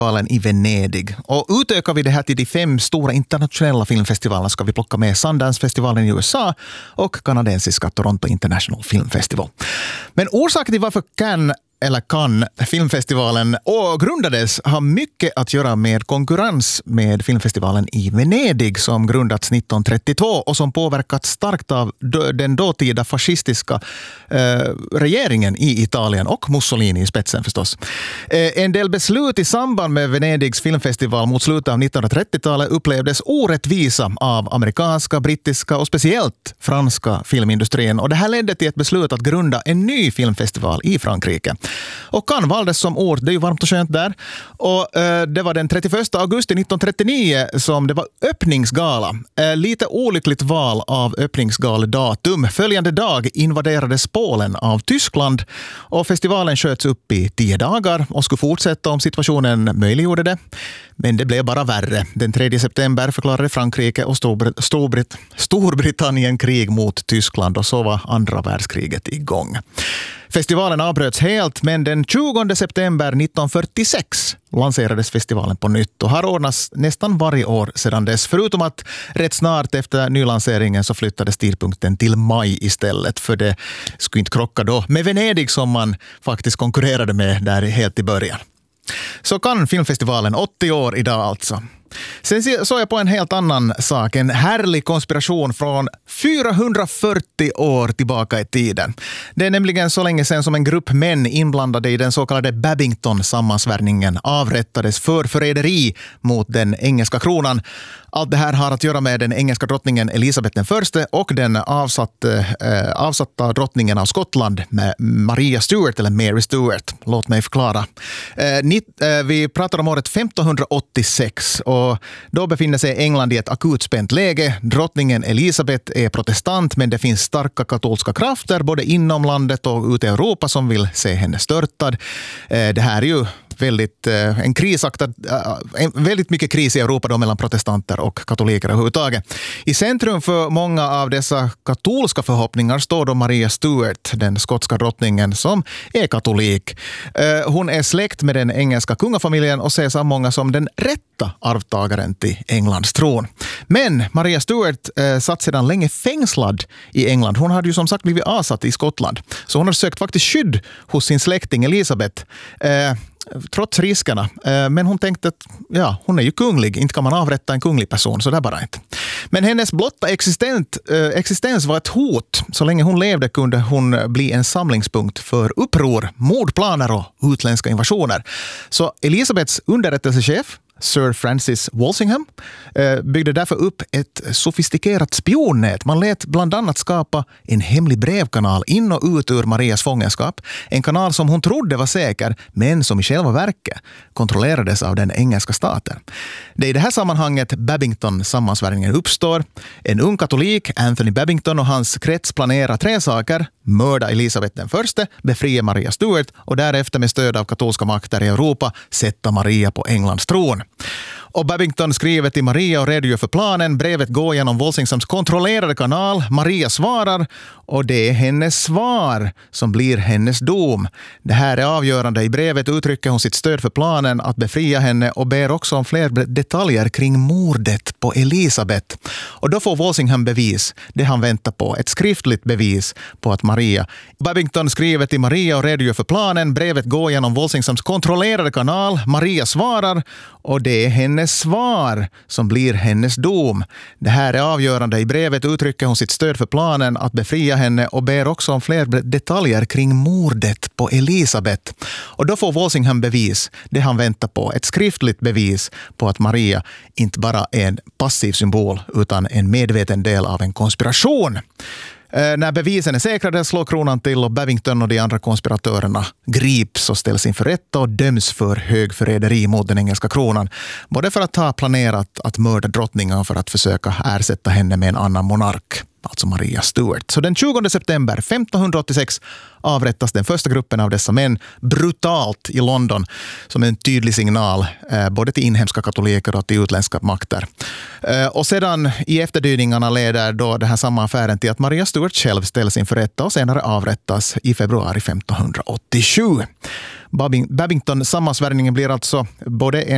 i Venedig. Och utökar vi det här till de 5 stora internationella filmfestivalerna ska vi plocka med Sundance-festivalen i USA och kanadensiska Toronto International Film Festival. Men orsaken till varför Cannes filmfestivalen grundades har mycket att göra med konkurrens med filmfestivalen i Venedig som grundats 1932 och som påverkat starkt av den dåtida fascistiska regeringen i Italien och Mussolini i spetsen förstås. En del beslut i samband med Venedigs filmfestival mot slutet av 1930-talet upplevdes orättvisa av amerikanska, brittiska och speciellt franska filmindustrin och det här ledde till ett beslut att grunda en ny filmfestival i Frankrike. Och Cannes valdes som ort, det är ju varmt och skönt där. Och det var den 31 augusti 1939 som det var öppningsgala. Lite olyckligt val av öppningsgaledatum. Följande dag invaderades Polen av Tyskland och festivalen sköts upp i 10 dagar och skulle fortsätta om situationen möjliggjorde det. Men det blev bara värre. Den 3 september förklarade Frankrike och Storbritannien krig mot Tyskland och så var andra världskriget igång. Festivalen avbröts helt, men den 20 september 1946 lanserades festivalen på nytt och har ordnats nästan varje år sedan dess. Förutom att rätt snart efter nylanseringen så flyttades tidpunkten till maj istället, för det skulle inte krocka då med Venedig som man faktiskt konkurrerade med där helt i början. Så kan filmfestivalen 80 år idag alltså. Sen såg jag på en helt annan sak, en härlig konspiration från 440 år tillbaka i tiden. Det är nämligen så länge sedan som en grupp män inblandade i den så kallade Babington-sammansvärjningen avrättades för förräderi mot den engelska kronan. Allt det här har att göra med den engelska drottningen Elisabeth I och den avsatta drottningen av Skottland med Maria Stuart eller Mary Stuart. Låt mig förklara. Vi pratar om året 1586 och då befinner sig England i ett akut spänt läge. Drottningen Elisabeth är protestant men det finns starka katolska krafter både inom landet och ute i Europa som vill se henne störtad. Det här är ju väldigt mycket kris i Europa då mellan protestanter och katoliker överhuvudtaget. I centrum för många av dessa katolska förhoppningar står då Maria Stuart, den skotska drottningen som är katolik. Hon är släkt med den engelska kungafamiljen och ses av många som den rätta arvtagaren till Englands tron. Men Maria Stuart satt sedan länge fängslad i England. Hon hade ju som sagt blivit avsatt i Skottland. Så hon har sökt faktiskt skydd hos sin släkting Elisabeth. Trots riskerna. Men hon tänkte att hon är ju kunglig. Inte kan man avrätta en kunglig person, så det är bara inte. Men hennes blotta existens var ett hot. Så länge hon levde kunde hon bli en samlingspunkt för uppror, mordplaner och utländska invasioner. Så Elisabeths underrättelsechef Sir Francis Walsingham byggde därför upp ett sofistikerat spionnät. Man lät bland annat skapa en hemlig brevkanal in och ut ur Marias fångenskap. En kanal som hon trodde var säker, men som i själva verket kontrollerades av den engelska staten. Det är i det här sammanhanget Babington-sammansvärjningen uppstår. En ung katolik, Anthony Babington, och hans krets planerar 3 saker. Mörda Elisabeth I, befria Maria Stuart och därefter med stöd av katolska makter i Europa sätta Maria på Englands tron. Och Babington skriver till Maria och redogör för planen. Brevet går genom Walsinghams kontrollerade kanal. Maria svarar och det är hennes svar som blir hennes dom. Det här är avgörande. I brevet uttrycker hon sitt stöd för planen att befria henne och ber också om fler detaljer kring mordet på Elisabeth. Och då får Walsingham bevis, det han väntar på. Ett skriftligt bevis på att Babington skriver till Maria och redogör för planen. Brevet går genom Walsinghams kontrollerade kanal. Maria svarar och det är hennes svar som blir hennes dom. Det här är avgörande. I brevet uttrycker hon sitt stöd för planen att befria henne och ber också om fler detaljer kring mordet på Elisabeth. Och då får Walsingham bevis, det han väntar på. Ett skriftligt bevis på att Maria inte bara är en passiv symbol utan en medveten del av en konspiration. När bevisen är säkrade slår kronan till och Babington och de andra konspiratörerna grips och ställs inför rätta och döms för högförräderi mot den engelska kronan. Både för att ha planerat att mörda drottningen och för att försöka ersätta henne med en annan monark, alltså Maria Stuart. Så den 20 september 1586 avrättas den första gruppen av dessa män brutalt i London som en tydlig signal både till inhemska katoliker och till utländska makter. Och sedan i efterdyningarna leder då den här samma affären till att Maria Stuart själv ställs inför rätta och senare avrättas i februari 1587. Babington-sammansvärjningen blir alltså både en